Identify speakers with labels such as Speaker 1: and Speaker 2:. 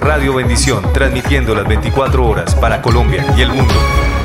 Speaker 1: Radio Bendición, transmitiendo las 24 horas para Colombia y el mundo.